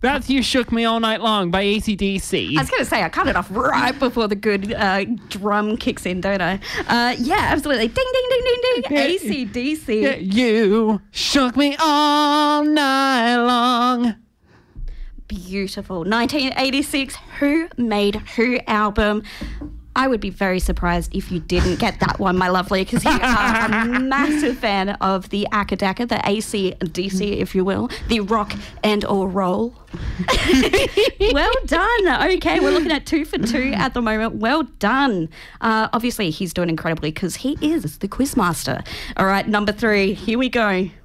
That's You Shook Me All Night Long by AC/DC. I was going to say, I cut it off right before the good drum kicks in, don't I? Yeah, absolutely. Ding, ding, ding, ding, ding. AC/DC. Yeah, you shook me all night long. Beautiful. 1986, Who Made Who album. I would be very surprised if you didn't get that one, my lovely, because you are a massive fan of the Akadaka, the AC/DC, if you will, the rock and or roll. Well done. Okay, we're looking at 2 for 2 at the moment. Well done. Obviously, he's doing incredibly because he is the quizmaster. All right, number 3. Here we go.